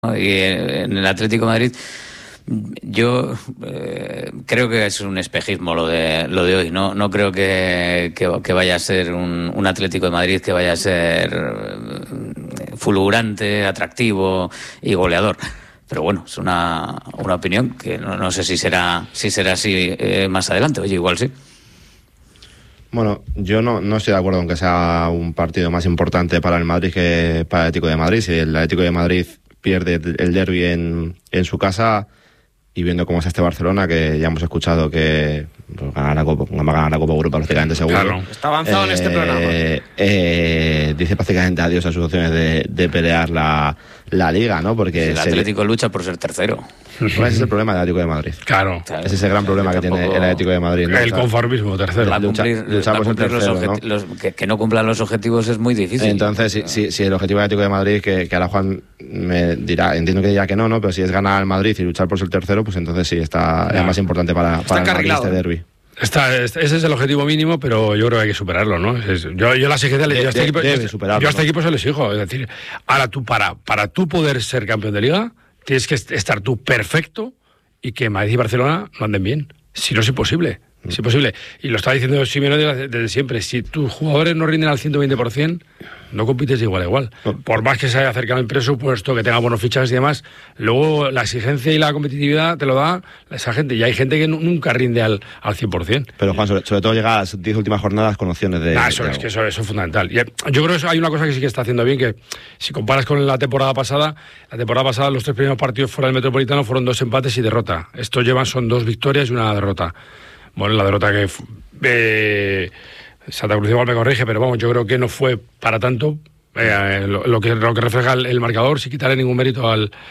Y en el Atlético de Madrid yo creo que es un espejismo lo de hoy. No creo que vaya a ser un Atlético de Madrid que vaya a ser fulgurante, atractivo y goleador. Pero bueno, es una opinión que no sé si será así más adelante. Oye, igual sí. Bueno, yo no estoy de acuerdo en que sea un partido más importante para el Madrid que para el Atlético de Madrid. Si el Atlético de Madrid pierde el derbi en su casa, y viendo cómo es este Barcelona, que ya hemos escuchado que va a ganar la Copa Europa prácticamente seguro. Claro, está avanzado en este programa. Dice prácticamente adiós a sus opciones de pelear la Liga, ¿no? Porque el Atlético lucha por ser tercero. Ese es el problema del Atlético de Madrid. Claro. Ese es el gran problema que tiene el Atlético de Madrid, ¿no? El conformismo, tercero. Luchar por ser tercero, ¿no? Que no cumplan los objetivos es muy difícil. Entonces, si el objetivo del Atlético de Madrid, que ahora Juan me dirá, entiendo que dirá que no, pero si es ganar al Madrid y luchar por ser tercero, pues entonces sí, es más importante para el Madrid este derbi. Ese es el objetivo mínimo, pero yo creo que hay que superarlo, ¿no? Yo las exigencias, yo a este equipo se les exijo. Es decir, ahora tú, para tú poder ser campeón de Liga, tienes que estar tú perfecto y que Madrid y Barcelona no anden bien. Si no, es imposible. Es imposible. Y lo está diciendo Simeone desde siempre. Si tus jugadores no rinden al 120%, no compites de igual a igual. Por más que se haya acercado el presupuesto, que tenga buenos fichajes y demás, luego la exigencia y la competitividad te lo da esa gente. Y hay gente que nunca rinde al 100%. Pero Juan, sobre todo llegar a las 10 últimas jornadas con opciones de... Eso es fundamental. Y yo creo que hay una cosa que sí que está haciendo bien, que si comparas con la temporada pasada los 3 primeros partidos fuera del Metropolitano fueron 2 empates y derrota. Estos son 2 victorias y una derrota. Bueno, la derrota que Santa Cruz igual me corrige, pero vamos, yo creo que no fue para tanto lo que refleja el marcador, sin quitarle ningún mérito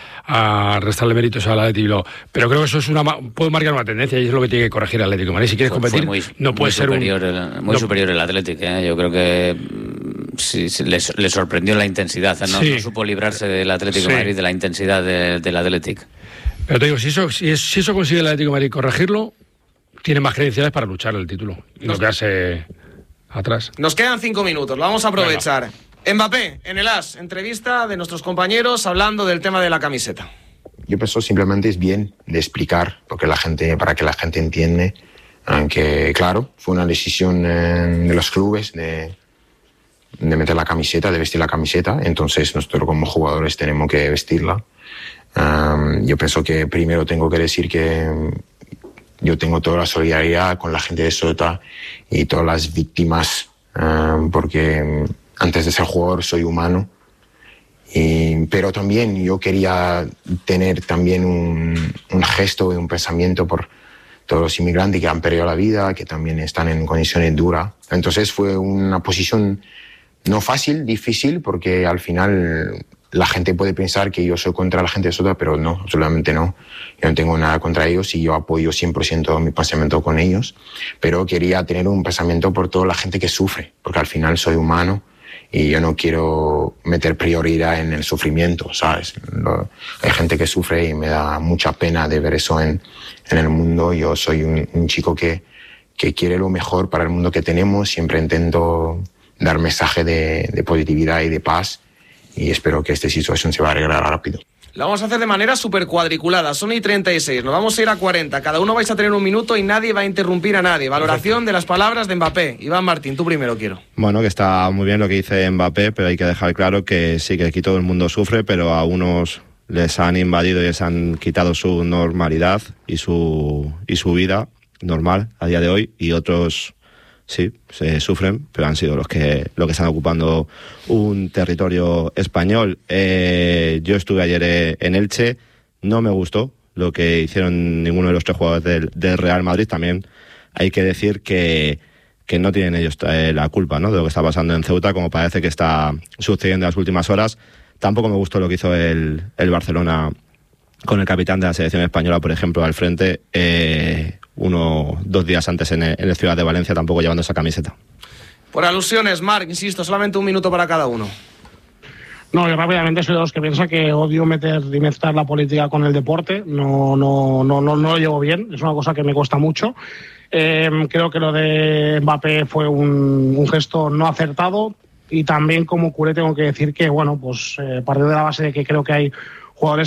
a restarle méritos al Atleti Bilbao. Pero creo que eso puede marcar una tendencia y es lo que tiene que corregir el Atlético de Madrid. Si quieres competir, no puede ser muy superior el Atlético. Yo creo que sí, le sorprendió la intensidad. No supo librarse del Atlético de Madrid de la intensidad del Atlético. Pero te digo, si eso consigue el Atlético de Madrid corregirlo, tiene más credenciales para luchar el título y no quedarse atrás. Nos quedan 5 minutos, lo vamos a aprovechar. Bueno. Mbappé, en el AS, entrevista de nuestros compañeros hablando del tema de la camiseta. Yo pienso simplemente es bien de explicar para que la gente entienda, aunque claro, fue una decisión de los clubes de meter la camiseta, de vestir la camiseta, entonces nosotros como jugadores tenemos que vestirla. Yo pienso que primero tengo que decir que yo tengo toda la solidaridad con la gente de Sota y todas las víctimas, porque antes de ser jugador soy humano. Pero también yo quería tener también un gesto y un pensamiento por todos los inmigrantes que han perdido la vida, que también están en condiciones duras. Entonces fue una posición no fácil, difícil, porque al final la gente puede pensar que yo soy contra la gente de Sota, pero no, absolutamente no. Yo no tengo nada contra ellos y yo apoyo 100% mi pensamiento con ellos, pero quería tener un pensamiento por toda la gente que sufre, porque al final soy humano y yo no quiero meter prioridad en el sufrimiento, ¿sabes? Hay gente que sufre y me da mucha pena de ver eso en el mundo. Yo soy un chico que quiere lo mejor para el mundo que tenemos, siempre intento dar mensaje de positividad y de paz, y espero que esta situación se va a arreglar rápido. Lo vamos a hacer de manera súper cuadriculada. Son y 36, nos vamos a ir a 40. Cada uno vais a tener un minuto y nadie va a interrumpir a nadie. Valoración de las palabras de Mbappé. Iván Martín, tú primero quiero. Bueno, que está muy bien lo que dice Mbappé, pero hay que dejar claro que sí, que aquí todo el mundo sufre, pero a unos les han invadido y les han quitado su normalidad y su vida normal a día de hoy, y otros sí, se sufren, pero han sido los que están ocupando un territorio español. Yo estuve ayer en Elche, no me gustó lo que hicieron ninguno de los 3 jugadores del Real Madrid. También hay que decir que no tienen ellos la culpa, ¿no?, de lo que está pasando en Ceuta, como parece que está sucediendo en las últimas horas. Tampoco me gustó lo que hizo el Barcelona con el capitán de la selección española, por ejemplo, al frente, 2 días antes en el Ciudad de Valencia, tampoco llevando esa camiseta. Por alusiones, Marc, insisto, solamente un minuto para cada uno. No, yo rápidamente soy de los que piensa que odio mezclar la política con el deporte. No lo llevo bien, es una cosa que me cuesta mucho. Creo que lo de Mbappé fue un gesto no acertado, y también como culé tengo que decir que, bueno, pues partiendo de la base de que creo que hay jugadores